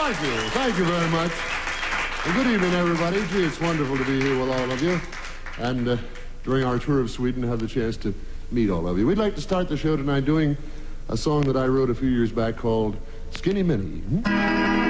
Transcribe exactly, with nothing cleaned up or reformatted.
Thank you. Thank you very much. Well, good evening, everybody. Gee, it's wonderful to be here with all of you. And uh, during our tour of Sweden, have the chance to meet all of you. We'd like to start the show tonight doing a song that I wrote a few years back called Skinny Minnie. Hmm?